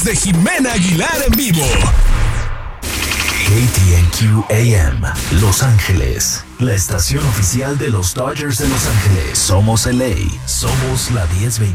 de Jimena Aguilar en vivo. KTNQ AM, Los Ángeles, la estación oficial de los Dodgers de Los Ángeles. Somos LA, somos la 1020.